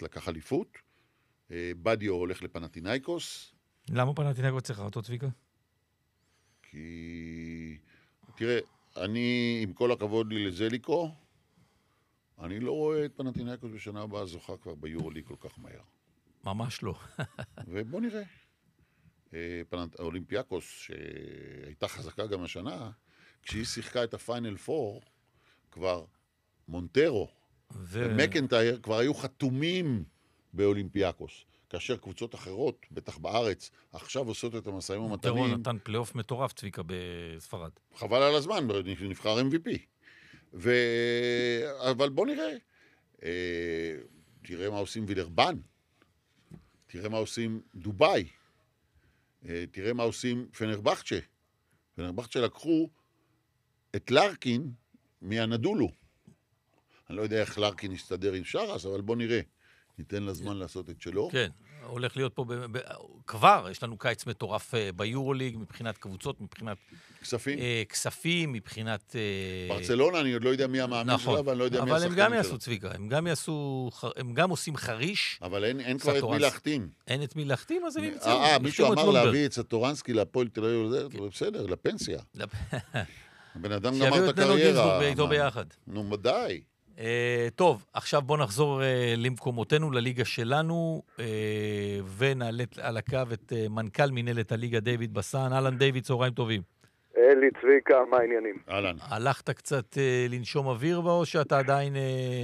לקח אליפות, בדיו הולך לפנתינייקוס. למה פנתינייקוס צריך אותו, צביקה? כי... תראה, אני, עם כל הכבוד לי לזליקו, אני לא רואה את פנתינייקוס בשנה הבאה זוכה כבר ביורוליג כל כך מהר. ממש לא. ובוא נראה. האולימפיאקוס, שהייתה חזקה גם השנה, כשהיא שיחקה את הפיינל 4, כבר מונטרו ומקנטייר כבר היו חתומים באולימפיאקוס. כאשר קבוצות אחרות, בטח בארץ, עכשיו עושות את המסעים ומתנים. מונטרו נתן פלייאוף מטורף, צביקה, בספרד. חבל על הזמן, נבחר MVP. אבל בוא נראה. תראה מה עושים וילרבן. תראה מה עושים דובאי. תראה מה עושים פנרבחצ'ה. פנרבחצ'ה לקחו את לרקין מהנדולו. אני לא יודע איך לרקין יסתדר עם שרס, אבל בוא נראה. ניתן לזמן לעשות את שלו. כן, הולך להיות פה כבר, יש לנו קיץ מטורף ביורוליג, מבחינת קבוצות, מבחינת כספים, מבחינת... ברצלונה, אני עוד לא יודע מי המאמן שלה, ואני לא יודע מי השחקנים שלה. אבל הם גם יעשו, צביקה, הם גם עושים חריש. אבל אין כבר את מי להחתים. אין את מי להחתים, אז הם ימצאו. מישהו אמר להביא את סטורנסקי לפועל תל אביב, בסדר, לפנסיה. הבן אדם גמר את הקריירה. שיביאו את איתו ביחד. נו, מדי. טוב, עכשיו בוא נחזור למקומותינו, לליגה שלנו, ונעלה על הקו את מנכ"ל מנהלת הליגה דיוויד בסן. אהלן דיוויד, צהריים טובים. אלי, צביקה, מה העניינים? אהלן. הלכת קצת לנשום אוויר בה, או שאתה עדיין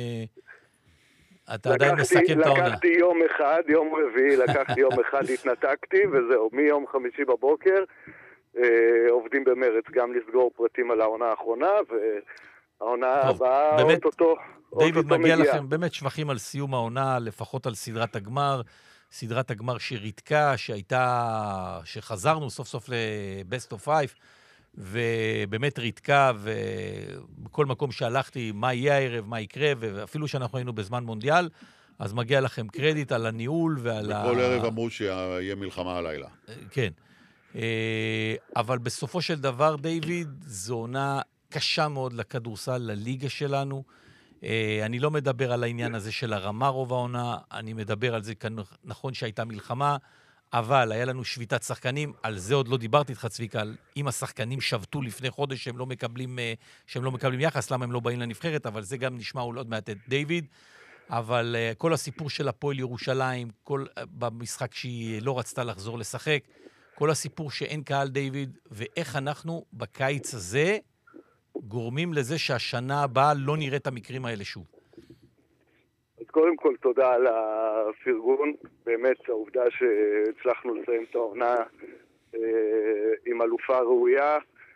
מסכם את העונה? לקחתי יום אחד, יום רביעי, לקחתי יום אחד, התנתקתי, וזהו, מיום חמישי בבוקר, עובדים במרץ גם לסגור פרטים על העונה האחרונה, העונה הבאה, אוטוטו דיוויד, מגיע לכם באמת שבחים על סיום העונה, לפחות על סדרת הגמר, סדרת הגמר שריתקה, שחזרנו סוף סוף לבסט אוף 5, ובאמת ריתקה, ובכל מקום שהלכתי, מה יהיה הערב, מה יקרה, ואפילו שאנחנו היינו בזמן מונדיאל, אז מגיע לכם קרדיט על הניהול ועל בכל ערב אמרו שיהיה מלחמה הלילה. כן. אבל בסופו של דבר, דיוויד, זו עונה קשה מאוד לכדורסל, לליגה שלנו. אני לא מדבר על העניין הזה של הרמה רוב העונה, אני מדבר על זה, נכון שהייתה מלחמה, אבל היה לנו שביתת שחקנים, על זה עוד לא דיברתי איתך, צביקה, אם השחקנים שבתו לפני חודש שהם לא מקבלים יחס, למה הם לא באים לנבחרת, אבל זה גם נשמע עוד מעט את דיוויד, אבל כל הסיפור של הפועל ירושלים, במשחק שהיא לא רצתה לחזור לשחק, כל הסיפור שאין קהל דיוויד, ואיך אנחנו בקיץ הזה גורמים לזה שהשנה הבאה לא נראה את המקרים האלה שוב. אז קודם כל תודה על הפרגון, באמת העובדה שהצלחנו לסיים את העונה עם אלופה ראויה,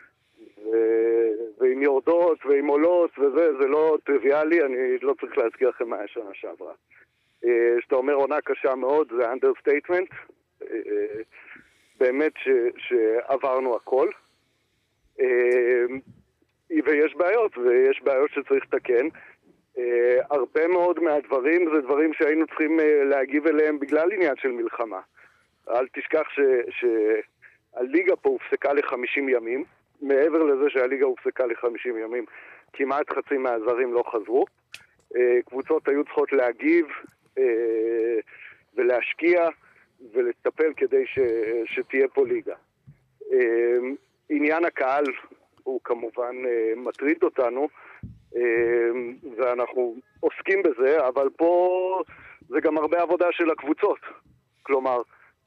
ועם יורדות ועם עולות וזה, זה לא טריוויאלי, אני לא צריך להזכיר לכם מה היה שנה שעברה. שאתה אומר עונה קשה מאוד, זה understatement, באמת שעברנו הכל, ויש בעיות שצריך לתקן. הרבה מאוד מהדברים זה דברים שהיינו צריכים להגיב אליהם בגלל עניין של מלחמה. אל תשכח שהליגה פה הופסקה ל50 ימים, מעבר לזה שהליגה הופסקה ל50 ימים, כמעט חצי מהזרים לא חזרו. קבוצות היו צריכות להגיב ולהשקיע ולטפל כדי שתהיה פה ליגה. עניין הקהל הוא כמובן מטריד אותנו, ואנחנו עוסקים בזה, אבל פה זה גם הרבה עבודה של הקבוצות. כלומר,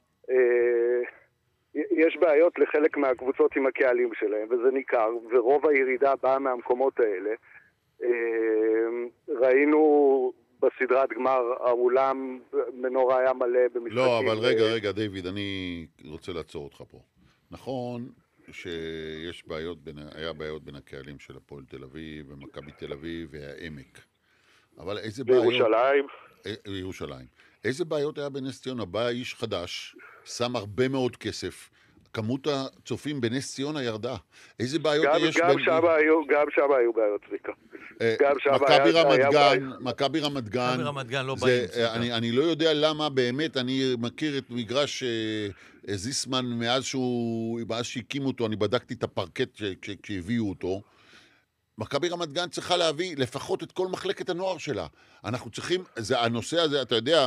יש בעיות לחלק מהקבוצות עם הקהלים שלהם, וזה ניכר, ורוב הירידה באה מהמקומות האלה. ראינו בסדרת גמר, האולם מנורה היה מלא במשחקים. לא, אבל רגע, דיוויד, אני רוצה לעצור אותך פה. נכון שיש היה בעיות בין הקהלים של הפועל תל אביב, ומכבי תל אביב, והעמק. אבל איזה בעיות... בירושלים. איזה בעיות היה בנס ציונה? בא איש חדש, שם הרבה מאוד כסף, כמות הצופים בנס ציונה ירדה. איזה בעיות יש... גם שם היו בעיות, צביקה. מכבי רמת גן לא באים. אני לא יודע למה באמת, אני מכיר את מגרש זיסמן מאז שהקימו אותו, אני בדקתי את הפרקט כשהביאו אותו. מכבי רמת גן צריכה להביא לפחות את כל מחלקת הנוער שלה. אנחנו צריכים, הנושא הזה, אתה יודע,